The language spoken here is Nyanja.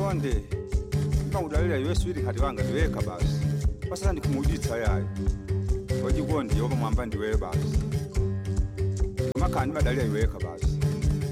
yonde ngawudlalela yeswidi khati wanga ndiweka basi pasala ndikhumuditsa yayo wajikonde yoba mwamba ndiwe basi makhani badalira iweka basi